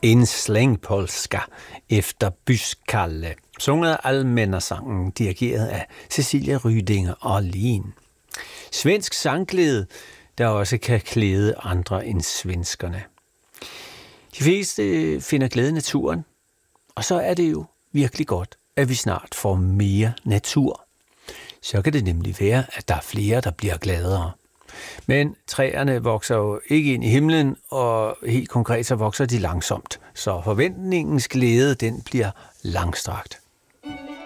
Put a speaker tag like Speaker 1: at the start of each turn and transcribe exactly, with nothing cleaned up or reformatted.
Speaker 1: En slängpolska efter Byskalle, sunget af Almännasangen, dirigeret af Cecilia Rydinger og Lin. Svensk sangglæde, der også kan klæde andre end svenskerne. De fleste finder glæde i naturen, og så er det jo virkelig godt, at vi snart får mere natur. Så kan det nemlig være, at der er flere, der bliver gladere. Men træerne vokser jo ikke ind i himlen, og helt konkret så vokser de langsomt. Så forventningens glæde, den bliver langstrakt.